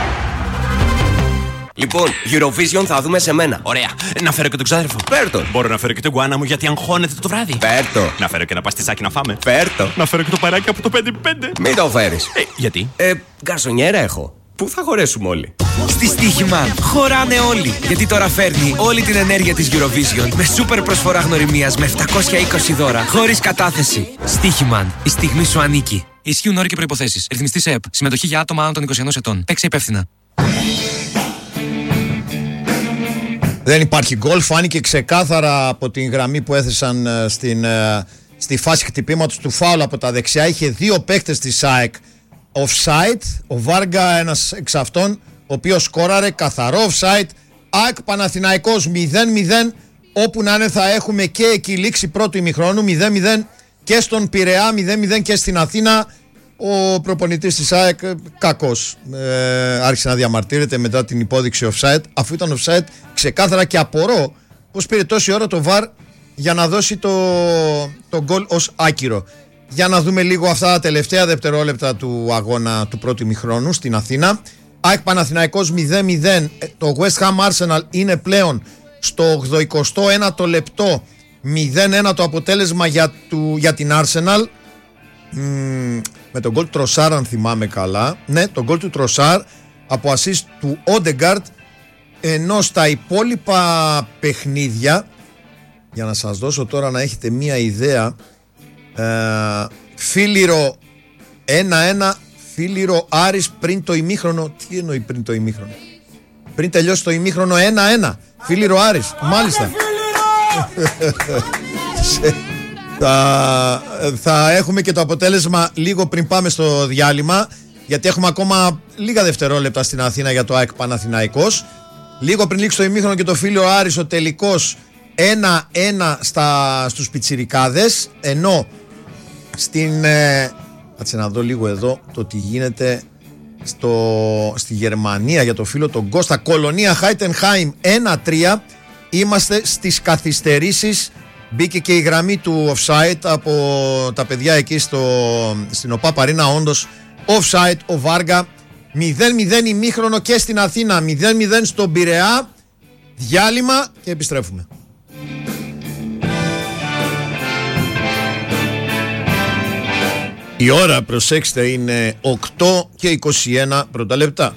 Λοιπόν, Eurovision θα δούμε σε μένα. Ωραία. Να φέρω και τον ξάδερφο. Φέρτο. Μπορώ να φέρω και τον γκουάνα μου γιατί αγχώνεται το βράδυ. Φέρτο. Να φέρω και ένα παστιτσάκι να φάμε. Φέρτο. Να φέρω και το παράκι από το πέντε πέντε. Μην το φέρεις. Ε, γιατί? Ε, γκαρσονιέρα έχω. Πού θα χωρέσουμε όλοι? Στη Στίχημαν χωράνε όλοι. Γιατί τώρα φέρνει όλη την ενέργεια της Eurovision με σούπερ προσφορά γνωριμίας με επτακόσια είκοσι δώρα χωρίς κατάθεση. Στίχημαν, η στιγμή σου ανήκει. Ισχύουν όροι και προϋποθέσεις. Ρυθμιστής ΕΕΠ. Συμμετοχή για άτομα άνω των είκοσι ενός ετών. Παίξε υπεύθυνα. Δεν υπάρχει γκολ, φάνηκε ξεκάθαρα από την γραμμή που έθεσαν στην, στη φάση χτυπήματος του φάουλ από τα δεξιά. Είχε δύο παίκτες της ΑΕΚ offside, ο Βάργα ένας εξ αυτών, ο οποίος σκόραρε καθαρό offside. ΑΕΚ Παναθηναϊκός μηδέν μηδέν, όπου να είναι θα έχουμε και εκεί λήξη πρώτου ημιχρόνου, μηδέν μηδέν και στον Πειραιά, μηδέν μηδέν και στην Αθήνα. Ο προπονητής της ΑΕΚ κακός, ε, άρχισε να διαμαρτύρεται μετά την υπόδειξη offside, αφού ήταν offside ξεκάθαρα, και απορώ πως πήρε τόση ώρα το βαρ για να δώσει το, το γκολ ως άκυρο. Για να δούμε λίγο αυτά τα τελευταία δευτερόλεπτα του αγώνα του πρώτου ημιχρόνου στην Αθήνα. ΑΕΚ Παναθηναϊκός μηδέν μηδέν, το West Ham Arsenal είναι πλέον στο ογδοηκοστό ένατο λεπτό, μηδέν ένα το αποτέλεσμα για, του, για την Arsenal. Mm, με τον γκολ του Τροσάρ, αν θυμάμαι καλά. Ναι, τον γκολ του Τροσάρ από assist του Όντεγκαρτ. Ενώ στα υπόλοιπα παιχνίδια, για να σας δώσω τώρα να έχετε μία ιδέα, ε, Φίλιρο ένα ένα, Φίλιρο Άρης πριν το ημίχρονο. Τι εννοεί πριν το ημίχρονο? Πριν τελειώσει το ημίχρονο ένα ένα, Φίλιρο Άρης, μάλιστα. Θα, θα έχουμε και το αποτέλεσμα λίγο πριν πάμε στο διάλειμμα, γιατί έχουμε ακόμα λίγα δευτερόλεπτα στην Αθήνα για το ΑΕΚ Παναθηναϊκός. Λίγο πριν λήξει το ημίχρονο και το Φίλιο Άρης ο τελικός ένα ένα στα, στους πιτσιρικάδες. Ενώ στην ε, κάτσε να δω λίγο εδώ το τι γίνεται στο, στη Γερμανία για το φίλο τον Κώστα. Κολονία Χάιτενχάιμ ένα τρία. Είμαστε στις καθυστερήσεις. Μπήκε και η γραμμή του offside από τα παιδιά εκεί στο, στην ΟΠΑ Παρίνα. Όντως offside ο Βάργα. Μηδέν μηδέν ημίχρονο και στην Αθήνα, μηδέν μηδέν στον Πειραιά. Διάλειμμα και επιστρέφουμε. Η ώρα, προσέξτε, είναι οκτώ και είκοσι ένα πρώτα λεπτά.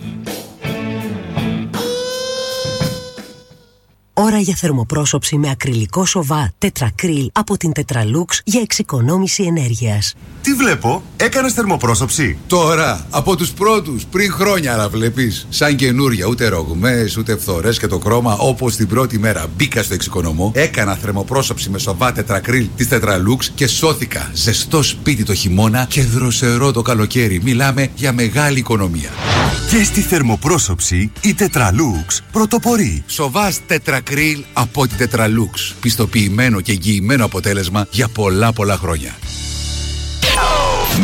Ώρα για θερμοπρόσωψη με ακριλικό σοβά τετρακρίλ από την Tetralux για εξοικονόμηση ενέργειας. Τι βλέπω, έκανες θερμοπρόσωψη? Τώρα, από τους πρώτους, πριν χρόνια να βλέπεις. Σαν καινούρια, ούτε ρογμές, ούτε φθορές και το χρώμα, όπως την πρώτη μέρα μπήκα στο εξοικονομώ. Έκανα θερμοπρόσωψη με σοβά τετρακρίλ της Tetralux και σώθηκα. Ζεστό σπίτι το χειμώνα και δροσερό το καλοκαίρι. Μιλάμε για μεγάλη οικονομία. Και στη θερμοπρόσωψη η Tetralux πρωτοπορεί. Σοβάς τετρακρίλ από την Tetralux. Πιστοποιημένο και εγγυημένο αποτέλεσμα για πολλά πολλά χρόνια.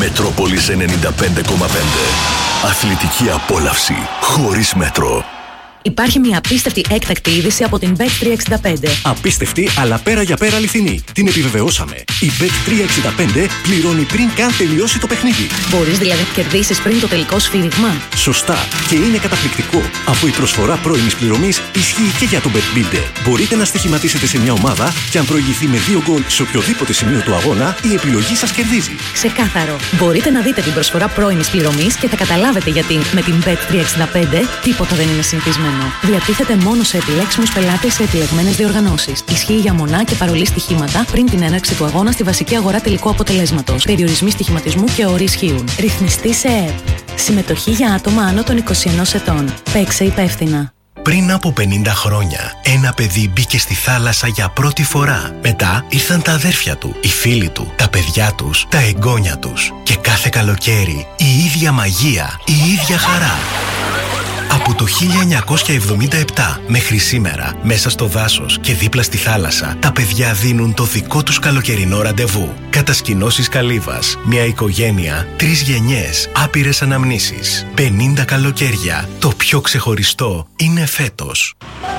Μετρόπολης ενενήντα πέντε κόμμα πέντε. Αθλητική απόλαυση χωρίς μέτρο. Υπάρχει μια απίστευτη έκτακτη είδηση από την μπετ τριακόσια εξήντα πέντε. Απίστευτη, αλλά πέρα για πέρα αληθινή. Την επιβεβαιώσαμε. Η μπετ τριακόσια εξήντα πέντε πληρώνει πριν καν τελειώσει το παιχνίδι. Μπορείς δηλαδή να κερδίσεις πριν το τελικό σφύριγμα. Σωστά. Και είναι καταπληκτικό, αφού η προσφορά πρώιμης πληρωμής ισχύει και για το BetBuilder. Μπορείτε να στοιχηματίσετε σε μια ομάδα και αν προηγηθεί με δύο γκολ σε οποιοδήποτε σημείο του αγώνα, η επιλογή σας κερδίζει. Ξεκάθαρο. Μπορείτε να δείτε την προσφορά πρώιμης πληρωμής και θα καταλάβετε γιατί με την μπετ τριακόσια εξήντα πέντε τίποτα δεν είναι συνηθισμένο. Διατίθεται μόνο σε επιλέξιμους πελάτες σε επιλεγμένες διοργανώσεις. Ισχύει για μονά και παρολί στοιχήματα πριν την έναρξη του αγώνα στη βασική αγορά τελικού αποτελέσματος. Περιορισμοί στοιχηματισμού και όροι ισχύουν. Ρυθμιστή σε ΕΕΠ. Συμμετοχή για άτομα άνω των είκοσι ενός ετών. Παίξε υπεύθυνα. Πριν από πενήντα χρόνια, ένα παιδί μπήκε στη θάλασσα για πρώτη φορά. Μετά ήρθαν τα αδέρφια του, οι φίλοι του, τα παιδιά τους, τα εγγόνια τους. Και κάθε καλοκαίρι η ίδια μαγεία, η ίδια χαρά. Από το χίλια εννιακόσια εβδομήντα επτά μέχρι σήμερα, μέσα στο δάσος και δίπλα στη θάλασσα, τα παιδιά δίνουν το δικό τους καλοκαιρινό ραντεβού. Κατασκηνώσεις Καλύβας, μια οικογένεια, τρεις γενιές, άπειρες αναμνήσεις. πενήντα καλοκαίρια. Το πιο ξεχωριστό είναι φέτος.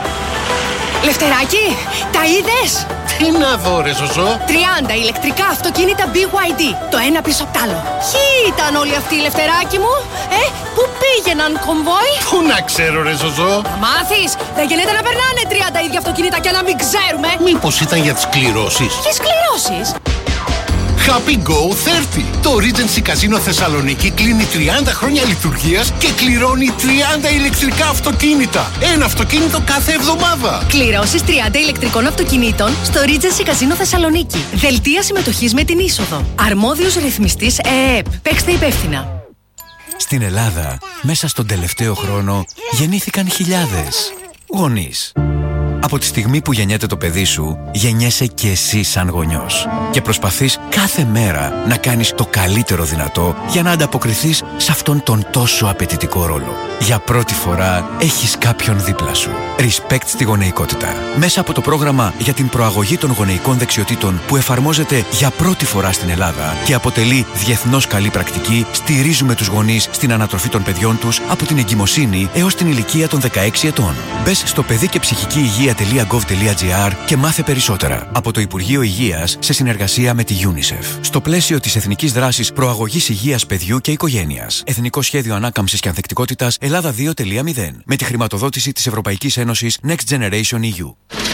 Λευτεράκι, τα είδες? Τι να δω ρε Ζωζό? τριάντα ηλεκτρικά αυτοκίνητα μπι γουάι ντι, το ένα πίσω απ' τ' άλλο. Ποιοι ήταν όλοι αυτοί, Λευτεράκι μου? Ε, πού πήγαιναν κομβόι? Πού να ξέρω ρε Ζωζό? Θα μάθεις, δεν γίνεται να περνάνε τριάντα ίδια αυτοκίνητα και να μην ξέρουμε. Μήπως ήταν για τις κληρώσεις? Ποιες κληρώσεις? Happy Go τριάντα. Το Regency Casino Θεσσαλονίκη κλείνει τριάντα χρόνια λειτουργίας και κληρώνει τριάντα ηλεκτρικά αυτοκίνητα. Ένα αυτοκίνητο κάθε εβδομάδα. Κληρώσεις τριάντα ηλεκτρικών αυτοκινήτων στο Regency Casino Θεσσαλονίκη. Δελτία συμμετοχής με την είσοδο. Αρμόδιος ρυθμιστής ΕΕΠ. Παίξτε υπεύθυνα. Στην Ελλάδα, μέσα στον τελευταίο χρόνο, γεννήθηκαν χιλιάδες γονείς. Από τη στιγμή που γεννιέται το παιδί σου, γεννιέσαι και εσύ σαν γονιός. Και προσπαθείς κάθε μέρα να κάνεις το καλύτερο δυνατό για να ανταποκριθείς σε αυτόν τον τόσο απαιτητικό ρόλο. Για πρώτη φορά έχεις κάποιον δίπλα σου. Respect στη γονεϊκότητα. Μέσα από το πρόγραμμα για την προαγωγή των γονεϊκών δεξιοτήτων που εφαρμόζεται για πρώτη φορά στην Ελλάδα και αποτελεί διεθνώς καλή πρακτική, στηρίζουμε τους γονείς στην ανατροφή των παιδιών τους από την εγκυμοσύνη έως την ηλικία των δεκαέξι ετών. Μπες στο παιδί και ψυχική υγεία τελεία γκοβ τελεία τζι άρ και μάθε περισσότερα από το Υπουργείο Υγείας σε συνεργασία με τη UNICEF. Στο πλαίσιο της Εθνικής Δράσης Προαγωγής Υγείας Παιδιού και Οικογένειας. Εθνικό Σχέδιο Ανάκαμψης και Ανθεκτικότητας Ελλάδα δύο τελεία μηδέν. Με τη χρηματοδότηση της Ευρωπαϊκής Ένωσης Next Generation ι γιου.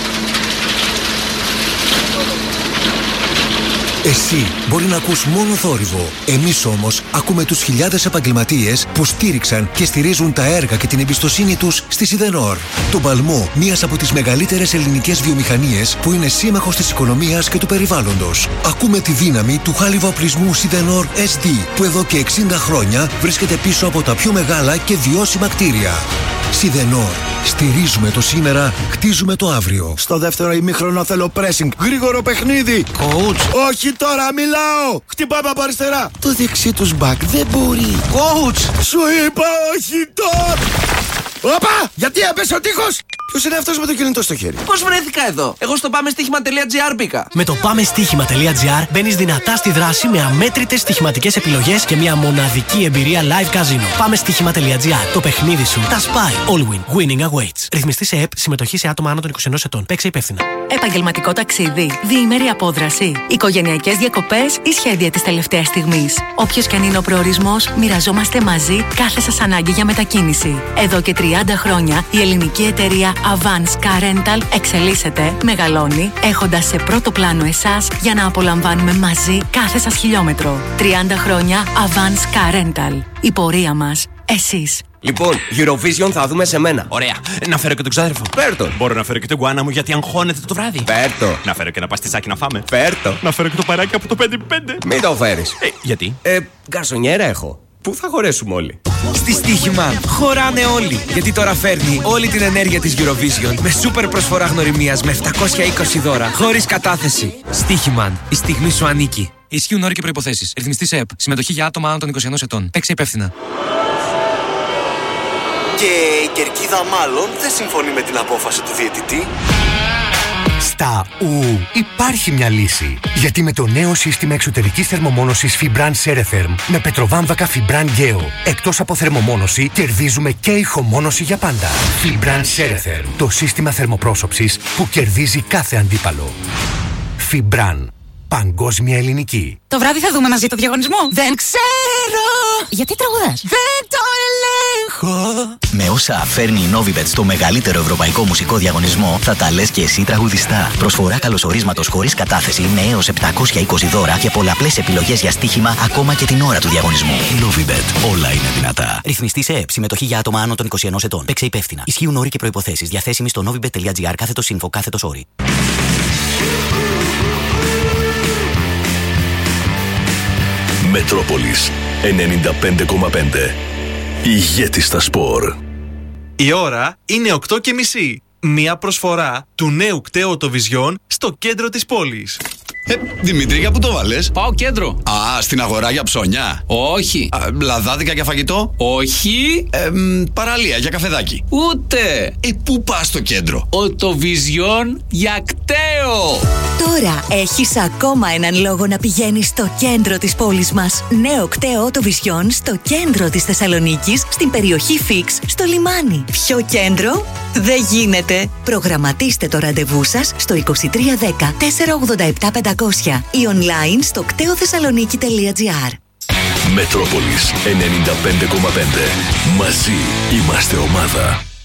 Εσύ μπορεί να ακούς μόνο θόρυβο. Εμείς όμως ακούμε τους χιλιάδες επαγγελματίες που στήριξαν και στηρίζουν τα έργα και την εμπιστοσύνη τους στη Σιδενόρ. Το παλμό μιας από τις μεγαλύτερες ελληνικές βιομηχανίες που είναι σύμμαχος της οικονομίας και του περιβάλλοντος. Ακούμε τη δύναμη του χάλιβα οπλισμού Σιδενόρ ες ντι που εδώ και εξήντα χρόνια βρίσκεται πίσω από τα πιο μεγάλα και βιώσιμα κτίρια. Σιδενόρ. Στηρίζουμε το σήμερα, χτίζουμε το αύριο. Στο δεύτερο ημίχρονο θέλω pressing. Γρήγορο παιχνίδι. Coach. Όχι τώρα, μιλάω. Χτυπάμε από αριστερά. Το δεξί τους μπακ δεν μπορεί. Coach. Σου είπα όχι τώρα. Όπα! Γιατί έπεσε ο τείχος! Ποιος είναι αυτός με το κινητό στο χέρι? Πώς βρέθηκα εδώ? Εγώ στο πάμε στοίχημα τελεία τζι άρ μπήκα. Με το πάμε στοίχημα τελεία τζι άρ μπαίνεις δυνατά στη δράση με αμέτρητες στοιχηματικές επιλογές και μια μοναδική εμπειρία live casino. Πάμε στοίχημα τελεία τζι άρ. Το παιχνίδι σου τα σπάει. All win. Winning awaits. Ρυθμιστή σε ΕΕΠ. Συμμετοχή σε άτομα άνω των είκοσι ενός ετών. Παίξε υπεύθυνα. Επαγγελματικό ταξίδι, διήμερη απόδραση, οικογενειακές διακοπές ή σχέδια της τελευταίας στιγμής. Όποιος και αν είναι ο προορισμός, μοιραζόμαστε μαζί κάθε σας ανάγκη για μετακίνηση. Εδώ και τριάντα χρόνια η ελληνική εταιρεία Avance Car Rental εξελίσσεται, μεγαλώνει, έχοντας σε πρώτο πλάνο εσάς για να απολαμβάνουμε μαζί κάθε σας χιλιόμετρο. τριάντα χρόνια Avance Car Rental. Η πορεία μας, εσείς. Λοιπόν, Eurovision θα δούμε σε μένα. Ωραία. Να φέρω και τον ξάδερφο. Φέρτο. Μπορώ να φέρω και τον γκουάνα μου γιατί αγχώνεται το βράδυ. Φέρτο. Να φέρω και ένα παστιτσάκι να φάμε. Φέρτο. Να φέρω και το παράκι από το πέντε πέντε. Μην το φέρεις. Ε, γιατί? Ε, γκαρσονιέρα έχω. Πού θα χωρέσουμε όλοι? Στη Στοίχημαν χωράνε όλοι. Γιατί τώρα φέρνει όλη την ενέργεια της Eurovision με σούπερ προσφορά γνωριμίας με επτακόσια είκοσι δώρα χωρίς κατάθεση. Στοίχημαν. Η στιγμή σου ανήκει. Ισχύουν όροι και προϋποθέσεις. Ρυθμιστής ΕΕΠ. Συμμετοχή για άτομα άνω των είκοσι ενός ετών. Παίξε υπεύθυνα. Και η κερκίδα μάλλον δεν συμφωνεί με την απόφαση του διαιτητή. Στα ου υπάρχει μια λύση. Γιατί με το νέο σύστημα εξωτερικής θερμομόνωσης Fibran Ceretherm με πετροβάμβακα Fibran Geo, εκτός από θερμομόνωση, κερδίζουμε και ηχομόνωση για πάντα. Fibran Ceretherm, το σύστημα θερμοπρόσωψης που κερδίζει κάθε αντίπαλο. Fibran. Παγκόσμια ελληνική. Το βράδυ θα δούμε μαζί το διαγωνισμό. Δεν ξέρω. Γιατί τραγουδάς? Δεν το ελέγχω. Με όσα φέρνει η Novibet στο μεγαλύτερο ευρωπαϊκό μουσικό διαγωνισμό, θα τα λες και εσύ τραγουδιστά. Προσφορά καλωσορίσματος χωρίς κατάθεση με έως επτακόσια είκοσι δώρα και πολλαπλές επιλογές για στοίχημα ακόμα και την ώρα του διαγωνισμού. Novibet. Όλα είναι δυνατά. Ρυθμιστή σε ΕΕΠ. Συμμετοχή για άτομα άνω των είκοσι ενός ετών. Παίξε υπεύθυνα. Ισχύουν όροι και προϋποθέσεις. Διαθέσιμοι στο novibet.gr κάθετος info κάθετος όροι. Μετρόπολης ενενήντα πέντε κόμμα πέντε. Ηγέτη στα σπορ. Η ώρα είναι οκτώ και μισή. Μία προσφορά του νέου κταίου Οτοβιζιόν στο κέντρο της πόλης. Ε, Δημήτρη, για πού το βάλες? Πάω κέντρο. Α, στην αγορά για ψώνια. Όχι. Α, λαδάδικα για φαγητό. Όχι. Ε, μ, παραλία για καφεδάκι. Ούτε. Ε, πού πας στο κέντρο? Οτοβιζιόν για κταίο. Τώρα έχεις ακόμα έναν λόγο να πηγαίνεις στο κέντρο της πόλης μας. Νέο κταίο Οτοβιζιόν στο κέντρο της Θεσσαλονίκης, στην περιοχή Φίξ, στο λιμάνι. Ποιο κέντρο? Δεν γίνεται. Προγραμματίστε το ραντεβού σας στο είκοσι τρία δέκα τετρακόσια ογδόντα επτά πεντακόσια ή online στο κτέοθεσσαλονίκη τελεία τζι άρ. Μετρόπολης ενενήντα πέντε κόμμα πέντε. Μαζί είμαστε ομάδα.